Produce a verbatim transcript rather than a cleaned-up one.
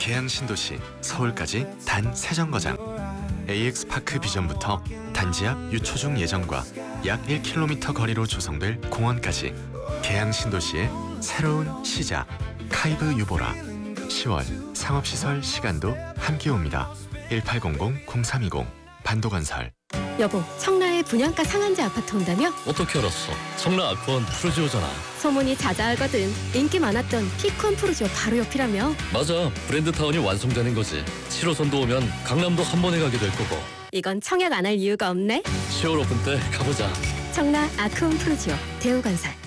계양 신도시, 서울까지 단 세 정거장. 에이엑스파크 비전부터 단지 앞 유초중 예정과 약 일 킬로미터 거리로 조성될 공원까지 계양 신도시의 새로운 시작. 카이브 유보라. 시월 상업시설 시간도 함께 옵니다. 일팔공공 공삼이공 반도건설. 여보, 청라에 분양가 상한제 아파트 온다며? 어떻게 알았어? 청라 아쿠원 푸르지오잖아. 소문이 자자하거든. 인기 많았던 피콘 푸르지오 바로 옆이라며? 맞아, 브랜드타운이 완성되는 거지. 칠 호선도 오면 강남도 한 번에 가게 될 거고. 이건 청약 안 할 이유가 없네. 시월 오픈 때 가보자. 청라 아쿠온 푸르지오 대우건설.